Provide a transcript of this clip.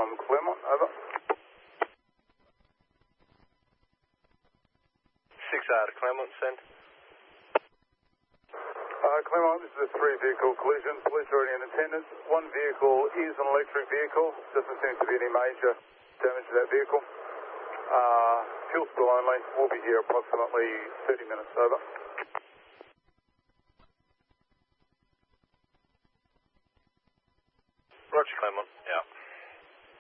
Claremont, over. 6R to Claremont, send. Claremont, this is a 3-vehicle collision. Police are already in attendance. One vehicle is an electric vehicle. Doesn't seem to be any major damage to that vehicle. Fuel spill only. We'll be here approximately 30 minutes, over. Roger, Claremont,